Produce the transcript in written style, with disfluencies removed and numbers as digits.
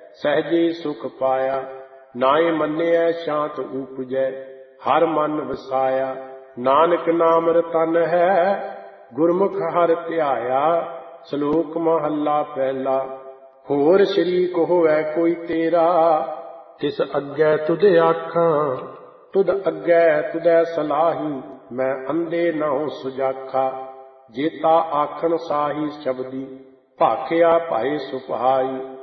सहजे सुख पाया। नाए मन्निया शांत ऊपजै, हर मन वसाया। नानक नाम रतन है, गुरमुख हर ध्याया। श्लोक महला पहला। होर शरीक होवै कोई तेरा, तिस अग्गै तुध आखां। तुध अग्गै तुदै सलाही, मैं अंधे नाउ सुजाखा। जेता आखन साही शब्दी, भाखिया भाए सुपहाई।